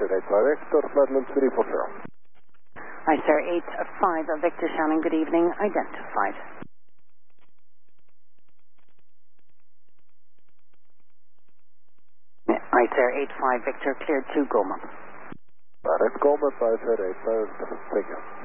Icer 85 Victor, flight level 340. Icer 85 Victor Shannon, good evening, identified. Icer 85 Victor, cleared to Goma. Direct Goma, Icer 85 Victor, thank you.